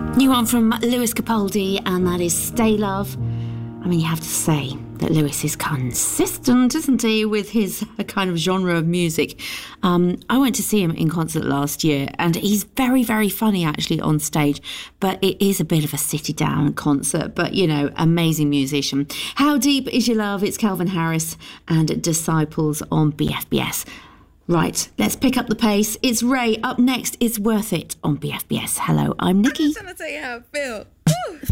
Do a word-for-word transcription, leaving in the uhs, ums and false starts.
New one from Lewis Capaldi, and that is Stay Love. I mean, you have to say that Lewis is consistent, isn't he, with his kind of genre of music. Um, I went to see him in concert last year, and he's very, very funny, actually, on stage. But it is a bit of a sit-down concert, but, you know, amazing musician. How Deep Is Your Love? It's Calvin Harris and Disciples on B F B S. Right, let's pick up the pace. It's Ray. Up next, It's Worth It on B F B S. Hello, I'm Nikki. I'm just trying to tell you how I feel. Woo.